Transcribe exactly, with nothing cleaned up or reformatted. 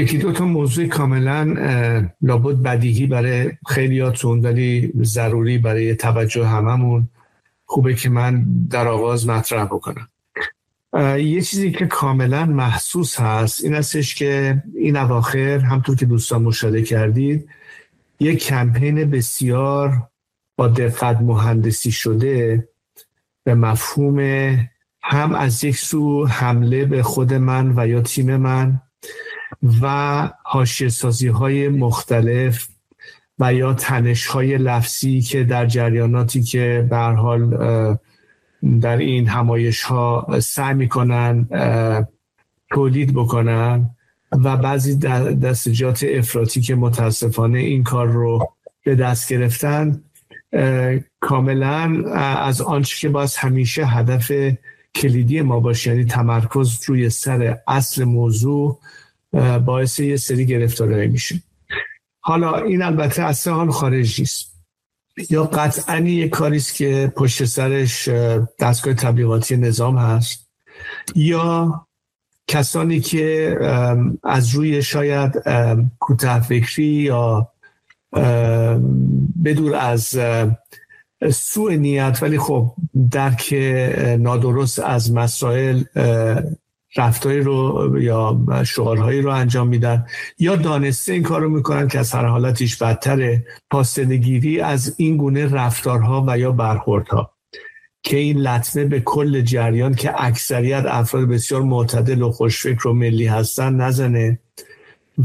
یکی دو تا موضوع کاملا لابد بدیهی برای خیلیاتون ولی ضروری برای توجه هممون خوبه که من در آغاز مطرح بکنم. یه چیزی که کاملا محسوس هست این هستش که این اواخر همطور که دوستان مشاهده کردید یک کمپین بسیار با دقت مهندسی شده به مفهوم هم از یک سو حمله به خود من و یا تیم من و حاشیه‌سازی های مختلف و یا تنش های لفظی که در جریاناتی که به هر حال در این همایش ها سعی میکنن تولید بکنن و بعضی دستجات افراطی که متاسفانه این کار رو به دست گرفتن کاملا از آنچه که باز همیشه هدف کلیدی ما باشه، یعنی تمرکز روی سر اصل موضوع، باعث یه سری گرفتاری میشه. حالا این البته از سه حال خارج نیست، یا قطعاً یک کاریست که پشت سرش دستگاه تبلیغاتی نظام هست یا کسانی که از روی شاید کوتاه فکری یا بدور از سوء نیت ولی خب درک نادرست از مسائل رفتاری رو یا شعارهایی رو انجام میدن یا دانسته این کار رو میکنن که از هر حالتیش بدتره، فاصله‌گیری از این گونه رفتارها و یا برخوردها که این لطمه به کل جریان که اکثریت افراد بسیار معتدل و خوشفکر و ملی هستن نزنه